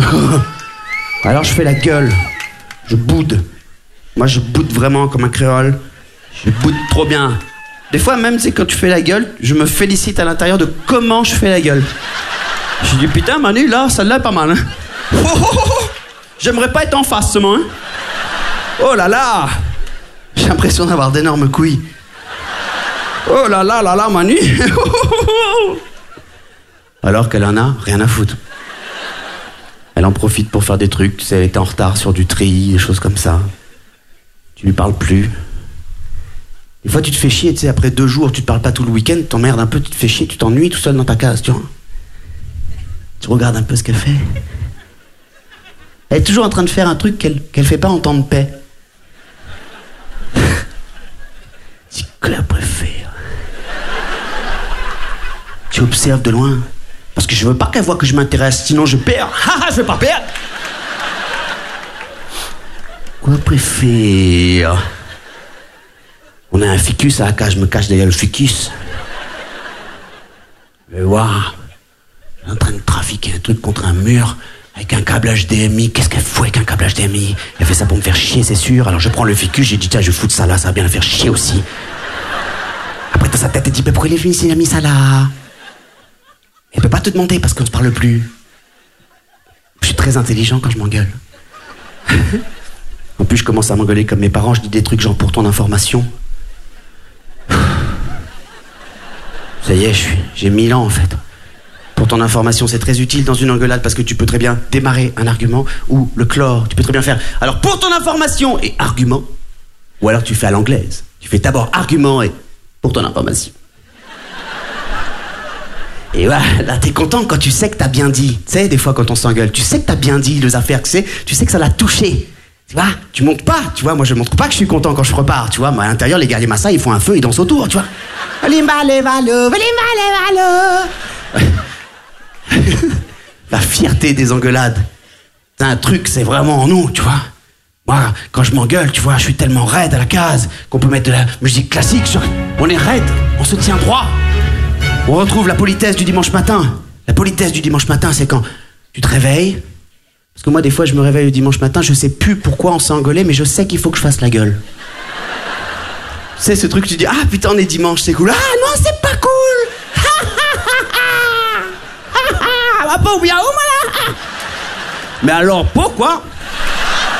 Alors je fais la gueule. Je boude. Moi, je boude vraiment comme un créole. Je boude trop bien. Des fois, même, c'est quand tu fais la gueule, je me félicite à l'intérieur de comment je fais la gueule. Je dis, putain, Manu, là, celle-là est pas mal, hein. Oh, oh, oh, oh. J'aimerais pas être en face, seulement, hein. Oh là là. J'ai l'impression d'avoir d'énormes couilles. Oh là là là là, Manu. Alors qu'elle en a rien à foutre. Elle en profite pour faire des trucs. Tu sais, elle était en retard sur du tri, des choses comme ça. Tu lui parles plus. Des fois, tu te fais chier, tu sais, après 2 jours, tu te parles pas tout le week-end, t'emmerdes un peu, tu te fais chier, tu t'ennuies tout seul dans ta case, tu vois. Tu regardes un peu ce qu'elle fait. Elle est toujours en train de faire un truc qu'elle fait pas en temps de paix. C'est que la préfère. Tu observes de loin. Parce que je veux pas qu'elle voie que je m'intéresse, sinon je perds. Haha, je veux pas perdre. Quoi préfère? On a un ficus à la cage, je me cache derrière le ficus. Mais waouh, elle est en train de trafiquer un truc contre un mur avec un câble HDMI. Qu'est-ce qu'elle fout avec un câble HDMI? Elle fait ça pour me faire chier, c'est sûr. Alors je prends le ficus, j'ai dit tiens, je vais foutre ça là, ça va bien la faire chier aussi. Après dans sa tête, elle dit mais pourquoi il a mis ça là? Elle peut pas te demander parce qu'on ne se parle plus. Je suis très intelligent quand je m'engueule. En plus, je commence à m'engueuler comme mes parents. Je dis des trucs genre pour ton information. Ça y est, j'ai 1000 ans en fait. Pour ton information, c'est très utile dans une engueulade parce que tu peux très bien démarrer un argument ou le clore. Tu peux très bien faire alors pour ton information et argument. Ou alors tu fais à l'anglaise. Tu fais d'abord argument et pour ton information. Et ouais, là t'es content quand tu sais que t'as bien dit. Tu sais, des fois quand on s'engueule, tu sais que t'as bien dit les affaires que c'est, tu sais que ça l'a touché. Tu vois, tu montres pas, tu vois, moi je montre pas que je suis content quand je repars, tu vois, moi à l'intérieur les guerriers Massa ils font un feu, ils dansent autour, tu vois. La fierté des engueulades. C'est un truc, c'est vraiment en nous, tu vois. Moi, quand je m'engueule, tu vois, je suis tellement raide à la case qu'on peut mettre de la musique classique sur... On est raide, on se tient droit. On retrouve la politesse du dimanche matin. La politesse du dimanche matin, c'est quand tu te réveilles. Parce que moi, des fois, je me réveille le dimanche matin, je sais plus pourquoi on s'est engueulé, mais je sais qu'il faut que je fasse la gueule. Tu sais, ce truc, tu dis, ah putain, on est dimanche, c'est cool. Ah non, c'est pas cool. Va pas oublier où, moi, là. Mais alors, pourquoi